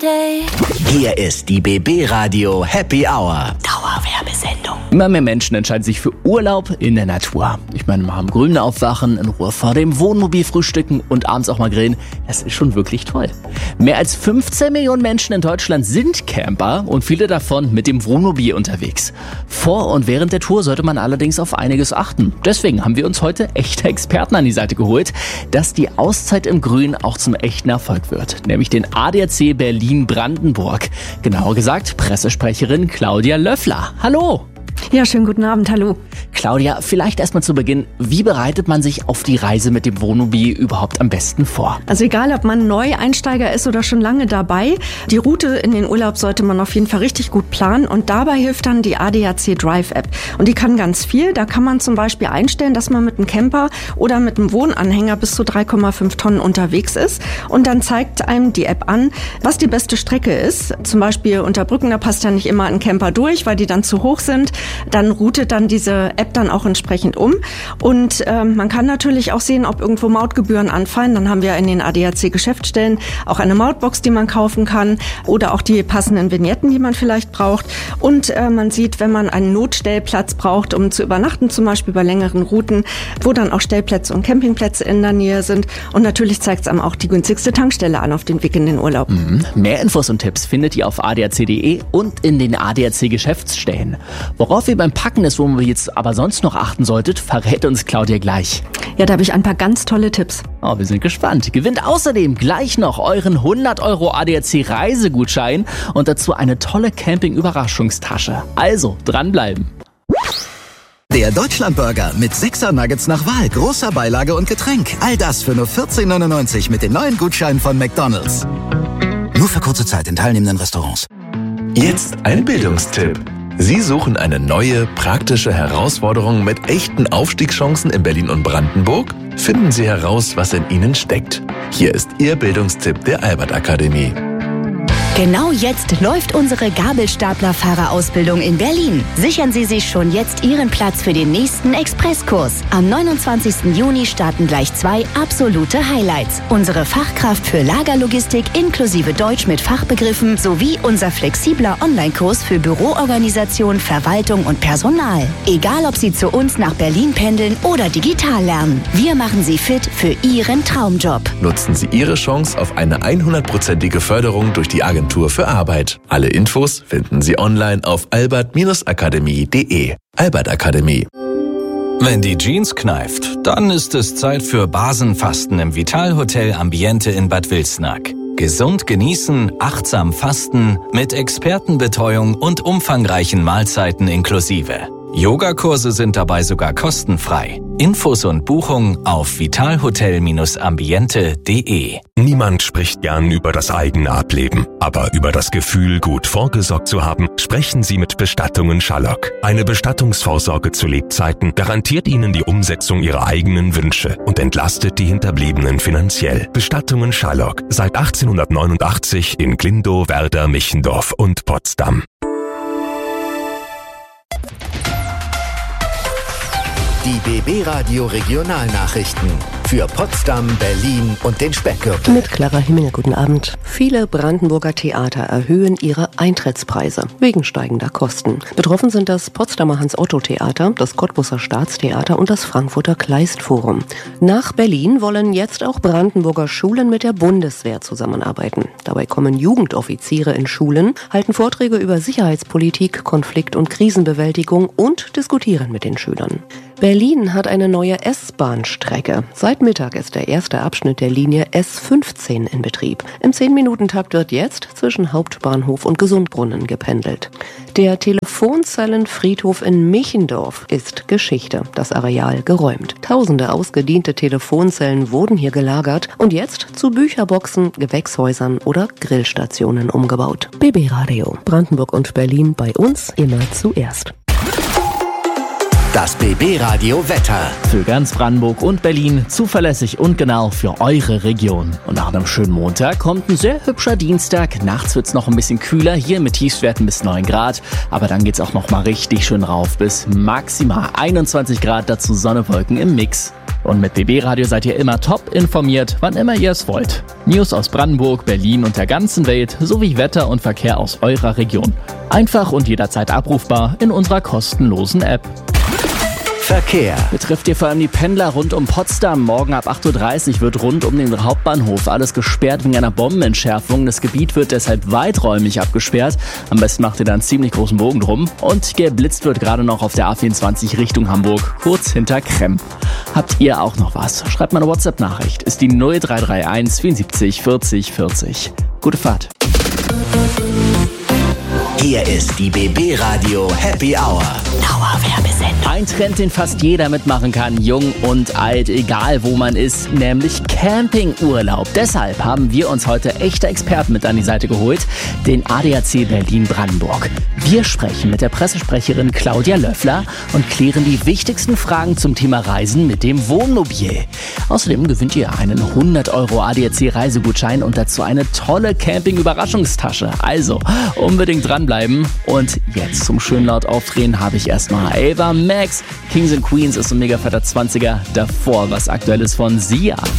Day. Hier ist die BB Radio Happy Hour. Dauerwerbesendung. Immer mehr Menschen entscheiden sich für Urlaub in der Natur. Ich meine, mal am Grünen aufwachen, in Ruhe vor dem Wohnmobil frühstücken und abends auch mal grillen. Das ist schon wirklich toll. Mehr als 15 Millionen Menschen in Deutschland sind Camper und viele davon mit dem Wohnmobil unterwegs. Vor und während der Tour sollte man allerdings auf einiges achten. Deswegen haben wir uns heute echte Experten an die Seite geholt, dass die Auszeit im Grün auch zum echten Erfolg wird. Nämlich den ADAC Berlin-Brandenburg. Genauer gesagt Pressesprecherin Claudia Löffler. Hallo! Ja, schönen guten Abend, hallo. Claudia, vielleicht erstmal zu Beginn, wie bereitet man sich auf die Reise mit dem Wohnmobil überhaupt am besten vor? Also egal, ob man Neueinsteiger ist oder schon lange dabei, die Route in den Urlaub sollte man auf jeden Fall richtig gut planen und dabei hilft dann die ADAC Drive App. Und die kann ganz viel, da kann man zum Beispiel einstellen, dass man mit einem Camper oder mit einem Wohnanhänger bis zu 3,5 Tonnen unterwegs ist und dann zeigt einem die App an, was die beste Strecke ist. Zum Beispiel unter Brücken, da passt ja nicht immer ein Camper durch, weil die dann zu hoch sind. Dann routet dann diese App dann auch entsprechend um. Und man kann natürlich auch sehen, ob irgendwo Mautgebühren anfallen. Dann haben wir in den ADAC-Geschäftsstellen auch eine Mautbox, die man kaufen kann oder auch die passenden Vignetten, die man vielleicht braucht. Und man sieht, wenn man einen Notstellplatz braucht, um zu übernachten, zum Beispiel bei längeren Routen, wo dann auch Stellplätze und Campingplätze in der Nähe sind. Und natürlich zeigt es einem auch die günstigste Tankstelle an auf den Weg in den Urlaub. Mehr Infos und Tipps findet ihr auf adac.de und in den ADAC-Geschäftsstellen. Worauf ihr beim Packen des Wohnmobils aber sonst noch achten solltet, verrät uns Claudia gleich. Ja, da habe ich ein paar ganz tolle Tipps. Oh, wir sind gespannt. Gewinnt außerdem gleich noch euren 100 € ADAC Reisegutschein und dazu eine tolle Camping-Überraschungstasche. Also, dranbleiben. Der Deutschlandburger mit 6er Nuggets nach Wahl, großer Beilage und Getränk. All das für nur 14,99 € mit den neuen Gutscheinen von McDonald's. Nur für kurze Zeit in teilnehmenden Restaurants. Jetzt ein Bildungstipp. Sie suchen eine neue, praktische Herausforderung mit echten Aufstiegschancen in Berlin und Brandenburg? Finden Sie heraus, was in Ihnen steckt. Hier ist Ihr Bildungstipp der Albert Akademie. Genau jetzt läuft unsere Gabelstaplerfahrerausbildung in Berlin. Sichern Sie sich schon jetzt Ihren Platz für den nächsten Expresskurs. Am 29. Juni starten gleich 2 absolute Highlights. Unsere Fachkraft für Lagerlogistik inklusive Deutsch mit Fachbegriffen sowie unser flexibler Online-Kurs für Büroorganisation, Verwaltung und Personal. Egal, ob Sie zu uns nach Berlin pendeln oder digital lernen. Wir machen Sie fit für Ihren Traumjob. Nutzen Sie Ihre Chance auf eine 100%ige Förderung durch die Agentur für Arbeit. Alle Infos finden Sie online auf albert-akademie.de. Albert Akademie. Wenn die Jeans kneift, dann ist es Zeit für Basenfasten im Vitalhotel Ambiente in Bad Wilsnack. Gesund genießen, achtsam fasten, mit Expertenbetreuung und umfangreichen Mahlzeiten inklusive. Yogakurse sind dabei sogar kostenfrei. Infos und Buchung auf vitalhotel-ambiente.de. Niemand spricht gern über das eigene Ableben, aber über das Gefühl, gut vorgesorgt zu haben, sprechen Sie mit Bestattungen Schallock. Eine Bestattungsvorsorge zu Lebzeiten garantiert Ihnen die Umsetzung Ihrer eigenen Wünsche und entlastet die Hinterbliebenen finanziell. Bestattungen Schallock, seit 1889 in Glindow, Werder, Michendorf und Potsdam. Die BB Radio Regionalnachrichten für Potsdam, Berlin und den Speckgürtel. Mit Clara Himmel, guten Abend. Viele Brandenburger Theater erhöhen ihre Eintrittspreise wegen steigender Kosten. Betroffen sind das Potsdamer Hans-Otto-Theater, das Cottbuser Staatstheater und das Frankfurter Kleistforum. Nach Berlin wollen jetzt auch Brandenburger Schulen mit der Bundeswehr zusammenarbeiten. Dabei kommen Jugendoffiziere in Schulen, halten Vorträge über Sicherheitspolitik, Konflikt- und Krisenbewältigung und diskutieren mit den Schülern. Berlin hat eine neue S-Bahn-Strecke. Seit Mittag ist der erste Abschnitt der Linie S15 in Betrieb. Im 10-Minuten-Takt wird jetzt zwischen Hauptbahnhof und Gesundbrunnen gependelt. Der Telefonzellenfriedhof in Michendorf ist Geschichte. Das Areal geräumt. Tausende ausgediente Telefonzellen wurden hier gelagert und jetzt zu Bücherboxen, Gewächshäusern oder Grillstationen umgebaut. BB Radio. Brandenburg und Berlin bei uns immer zuerst. Das BB Radio Wetter. Für ganz Brandenburg und Berlin zuverlässig und genau für eure Region. Und nach einem schönen Montag kommt ein sehr hübscher Dienstag. Nachts wird's noch ein bisschen kühler, hier mit Tiefstwerten bis 9 Grad. Aber dann geht's auch noch mal richtig schön rauf bis maximal 21 Grad, dazu Sonne, Wolken im Mix. Und mit BB Radio seid ihr immer top informiert, wann immer ihr es wollt. News aus Brandenburg, Berlin und der ganzen Welt sowie Wetter und Verkehr aus eurer Region. Einfach und jederzeit abrufbar in unserer kostenlosen App. Verkehr. Betrifft ihr vor allem die Pendler rund um Potsdam. Morgen ab 8.30 Uhr wird rund um den Hauptbahnhof alles gesperrt wegen einer Bombenentschärfung. Das Gebiet wird deshalb weiträumig abgesperrt. Am besten macht ihr da einen ziemlich großen Bogen drum. Und geblitzt wird gerade noch auf der A24 Richtung Hamburg, kurz hinter Kremm. Habt ihr auch noch was? Schreibt mal eine WhatsApp-Nachricht. Ist die 0331 74 40 40. Gute Fahrt. Hier ist die BB Radio Happy Hour. Dauerwerbesendung. Ein Trend, den fast jeder mitmachen kann, jung und alt, egal wo man ist, nämlich Campingurlaub. Deshalb haben wir uns heute echte Experten mit an die Seite geholt, den ADAC Berlin-Brandenburg. Wir sprechen mit der Pressesprecherin Claudia Löffler und klären die wichtigsten Fragen zum Thema Reisen mit dem Wohnmobil. Außerdem gewinnt ihr einen 100 € ADAC Reisegutschein und dazu eine tolle Camping-Überraschungstasche. Also unbedingt dranbleiben. Und jetzt zum schön laut Aufdrehen habe ich erstmal Ava Max. Kings and Queens ist ein mega fetter 20er. Davor was Aktuelles von Sia.